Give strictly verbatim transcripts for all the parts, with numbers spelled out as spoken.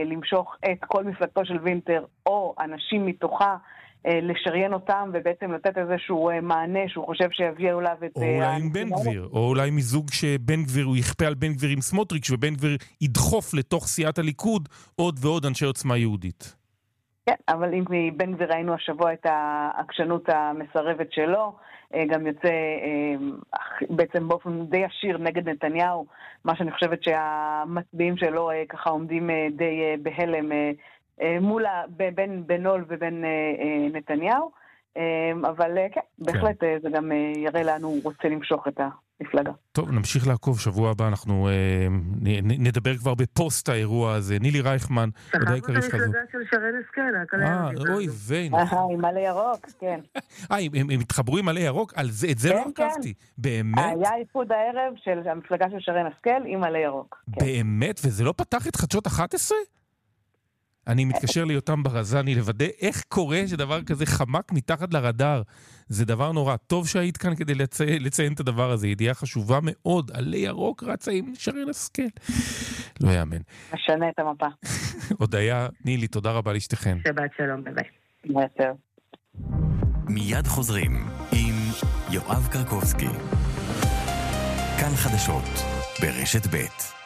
למשוך את כל מפלגתו של וינטר או אנשים מתוכה, לשריין אותם ובעצם לתת איזשהו מענה שהוא חושב שיביאו אליו את... או אולי עם בן גביר, או אולי מיזוג שבן גביר הוא יכפה על בן גביר עם סמוטריץ' ובן גביר ידחוף לתוך סיעת הליכוד עוד ועוד אנשי עוצמה יהודית. כן, אבל אם בן גביר ראינו השבוע את העקשנות המסרבת שלו, גם יוצא בעצם באופן די ישיר נגד נתניהו, מה שאני חושבת שהמצביעים שלו ככה עומדים די בהלם מול בין בנול ובין נתניהו, אבל כן, בהחלט זה גם יראה לנו הוא רוצה למשוך את המפלגה. טוב, נמשיך לעקוב, שבוע הבא אנחנו נדבר כבר בפוסט האירוע הזה. נילי רייכמן, תחזרו את המפלגה של שרן השכל, אה, אוי וין. אה, עם מלא ירוק, כן. אה, הם התחברו עם מלא ירוק? את זה לא עקבתי. באמת? היה איחוד הערב של המפלגה של שרן השכל עם מלא ירוק. באמת? וזה לא פתח את חדשות אחת עשרה? אני מתקשר ליותם ברזני לוודא איך קורה שדבר כזה חמק מתחת לרדאר. זה דבר נורא. טוב שהיית כאן כדי לציין, לציין את הדבר הזה. ידיעה חשובה מאוד. עלי ירוק רצה עם שרן השכל. לא יאמן. משנה את המפה. הודיה, נילי, תודה רבה לשתיכן. שבת שלום, ביי. ביי. מיד חוזרים עם יואב קרקובסקי. כאן חדשות ברשת ב'.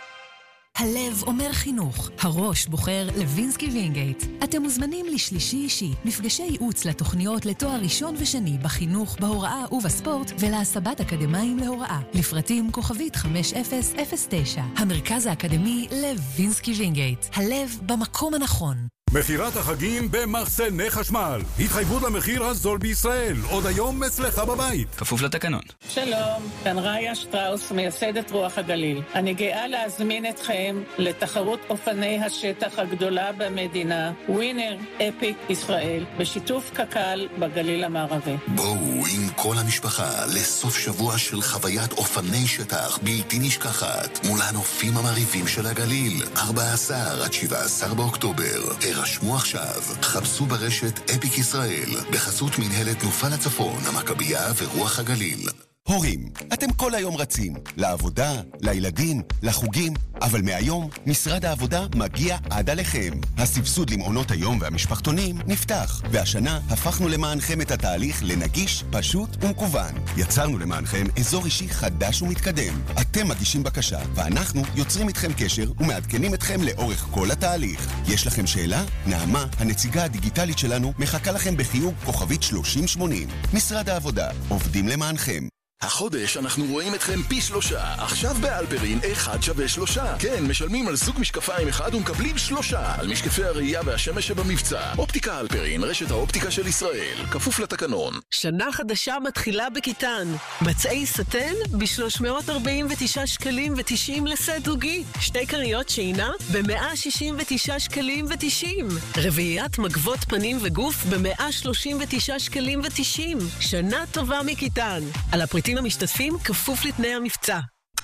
הלב אומר חינוך, הראש בוחר לוינסקי וינגייט. אתם מוזמנים לשלישי אישי, מפגשי ייעוץ לתוכניות לתואר ראשון ושני בחינוך, בהוראה ובספורט ולהסבת אקדמיים להוראה. לפרטים כוכבית חמש אפס אפס תשע. המרכז האקדמי לוינסקי וינגייט. הלב במקום הנכון. מחירת החגים במחסני חשמל. התחייבות למחיר הזול בישראל. עוד היום אצלך בבית. כפוף לתקנון. שלום, כאן ראיה שטראוס, מייסדת רוח הגליל. אני גאה להזמין אתכם לתחרות אופני השטח הגדולה במדינה, ווינר אפיק ישראל, בשיתוף קק"ל בגליל המערבי. בואו עם כל המשפחה לסוף שבוע של חוויית אופני שטח בלתי נשכחת מול הנופים המרהיבים של הגליל. ארבעה עשר עד שבעה עשר באוקטובר. רשמו עכשיו, חפשו ברשת אפיק ישראל, בחסות מנהלת תנופה לצפון, המכבייה ורוח הגליל. הורים, אתם כל היום רצים, לעבודה, לילדים, לחוגים, אבל מהיום משרד העבודה מגיע עד עליכם. הסבסוד למעונות היום והמשפחתונים נפתח, והשנה הפכנו למענכם את התהליך לנגיש, פשוט ומקוון. יצרנו למענכם אזור אישי חדש ומתקדם. אתם מגישים בקשה, ואנחנו יוצרים איתכם קשר ומעדכנים אתכם לאורך כל התהליך. יש לכם שאלה? נעמה, הנציגה הדיגיטלית שלנו, מחכה לכם בחיוג כוכבית שלושים שמונים. משרד העבודה, עובדים למענכם. החודש אנחנו רואים אתכם פי שלושה. עכשיו באלפרין אחד שווה שלושה. כן, משלמים על סוג משקפיים אחד ומקבלים שלושה על משקפי הראייה והשמש שבמבצע. אופטיקה אלפרין, רשת האופטיקה של ישראל, כפוף לתקנון. שנה חדשה מתחילה בכיתן. מצעי סטן ב-שלוש מאות ארבעים ותשעה שקלים ותשעים לסט זוגי. שתי קריות שינה ב-מאה שישים ותשעה שקלים ותשעים. רביעיית מגבות פנים וגוף ב-מאה שלושים ותשעה שקלים ותשעים. שנה טובה מכיתן. על הפריטים המשתתפים כפוף לתנאי המבצע.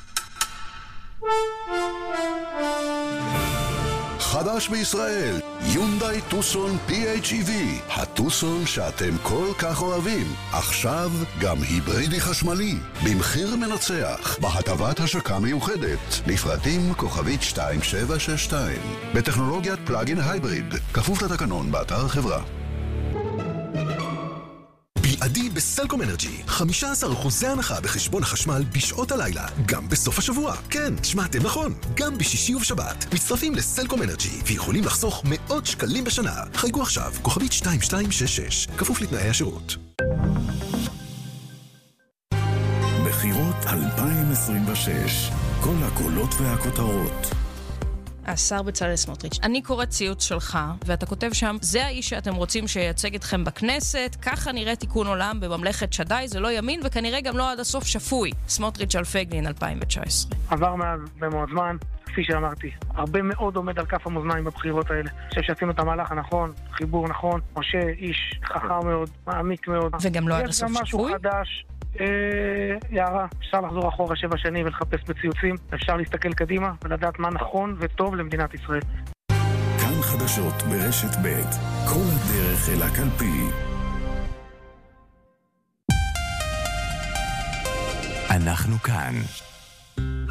חדש בישראל, יונדאי טוסון פי אייץ' אי וי, הטוסון שאתם כל כך אוהבים. עכשיו גם היברידי חשמלי, במחיר מנצח, בהטבת השקה מיוחדת. לפרטים כוכבית שתיים שבע שש שתיים, בטכנולוגיית פלאגין הייבריד, כפוף לתקנון באתר החברה. בלעדי בסלקום אנרג'י, חמישה עשר אחוז הנחה בחשבון החשמל בשעות הלילה, גם בסוף השבוע. כן, שמעתם נכון, גם בשישי ובשבת. מצטרפים לסלקום אנרג'י ויכולים לחסוך מאות שקלים בשנה. חייגו עכשיו, כוכבית שתיים שתיים שש שש, כפוף לתנאי השירות. בחירות אלפיים עשרים ושש, כל הקולות והכותרות. השר בצלאל סמוטריץ', אני קורא ציוץ שלך, ואתה כותב שם, זה האיש שאתם רוצים שייצג אתכם בכנסת, ככה נראה תיקון עולם בממלכת שדי, זה לא ימין, וכנראה גם לא עד הסוף שפוי. סמוטריץ' על פייגלין אלפיים תשע עשרה. עבר מאז במאוד זמן, כפי שאמרתי, הרבה מאוד עומד על כף המאזניים בבחירות האלה. אני חושב שעשינו את המהלך הנכון, חיבור נכון, משה איש חכם מאוד, מעמיק מאוד. וגם לא עד הסוף שפוי? יש גם משהו חדש. יערה, אפשר לחזור אחורה שבע שנים ולחפש בציוצים, אפשר להסתכל קדימה ולדעת מה נכון וטוב למדינת ישראל. כאן חדשות ברשת ב', כל הדרך אל הקלפי. אנחנו כאן